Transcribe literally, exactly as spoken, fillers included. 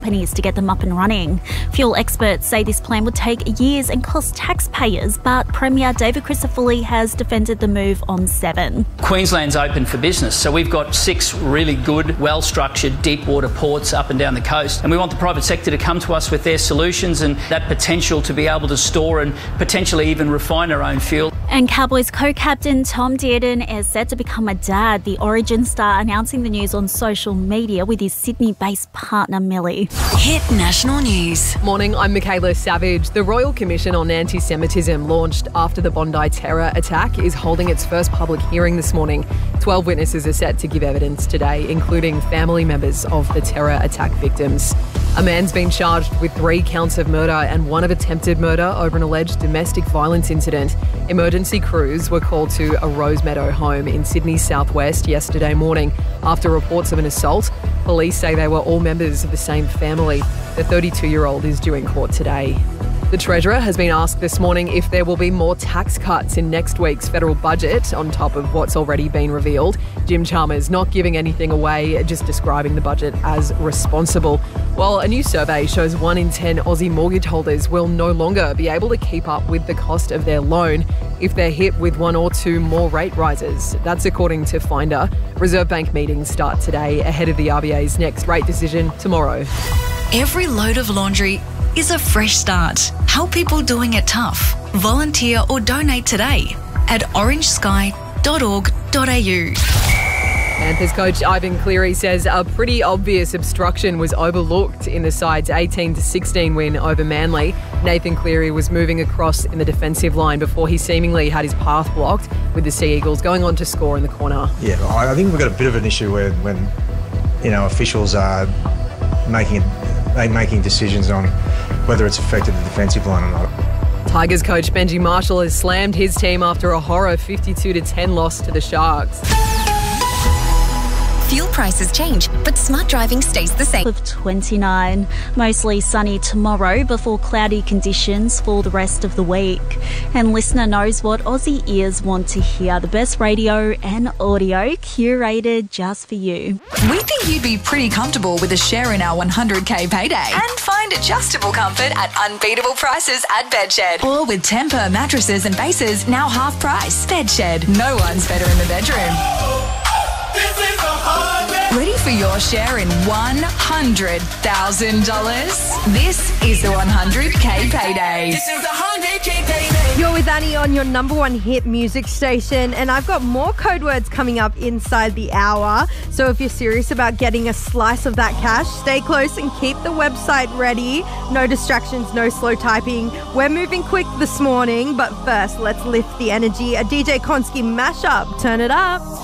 companies to get them up and running. Fuel experts say this plan would take years and cost taxpayers, but Premier David Crisafulli has defended the move on Seven. Queensland's open for business, so we've got six really good, well-structured, deep-water ports up and down the coast, and we want the private sector to come to us with their solutions and that potential to be able to store and potentially even refine our own fuel. And Cowboys co-captain Tom Dearden is set to become a dad. The Origin star announcing the news on social media with his Sydney-based partner Millie. Hit National News. Morning, I'm Michaela Savage. The Royal Commission on Anti-Semitism, launched after the Bondi terror attack, is holding its first public hearing this morning. Twelve witnesses are set to give evidence today, including family members of the terror attack victims. A man's been charged with three counts of murder and one of attempted murder over an alleged domestic violence incident. Emergency crews were called to a Rosemeadow home in Sydney's southwest yesterday morning after reports of an assault. Police say they were all members of the same family. The thirty-two-year-old is due in court today. The Treasurer has been asked this morning if there will be more tax cuts in next week's federal budget on top of what's already been revealed. Jim Chalmers not giving anything away, just describing the budget as responsible. While a new survey shows one in ten Aussie mortgage holders will no longer be able to keep up with the cost of their loan if they're hit with one or two more rate rises. That's according to Finder. Reserve Bank meetings start today ahead of the R B A's next rate decision tomorrow. Every load of laundry is a fresh start. Help people doing it tough. Volunteer or donate today at orange sky dot org dot a u. Panthers coach Ivan Cleary says a pretty obvious obstruction was overlooked in the side's eighteen to sixteen win over Manly. Nathan Cleary was moving across in the defensive line before he seemingly had his path blocked, with the Sea Eagles going on to score in the corner. Yeah, I think we've got a bit of an issue where when, you know, officials are making making decisions on whether it's affected the defensive line or not. Tigers coach Benji Marshall has slammed his team after a horror fifty-two to ten loss to the Sharks. Fuel prices change, but smart driving stays the same. Of twenty-nine. Mostly sunny tomorrow before cloudy conditions for the rest of the week. And listener knows what Aussie ears want to hear. The best radio and audio curated just for you. We think you'd be pretty comfortable with a share in our one hundred K payday and find adjustable comfort at unbeatable prices at Bedshed. Or with Tempur mattresses and bases now half price. Bedshed. No one's better in the bedroom. Ready for your share in one hundred thousand dollars? This is the one hundred K payday. This is the one hundred K payday. You're with Annie on your number one hit music station, and I've got more code words coming up inside the hour. So if you're serious about getting a slice of that cash, stay close and keep the website ready. No distractions, no slow typing. We're moving quick this morning, but first, let's lift the energy. A D J Konski mashup. Turn it up.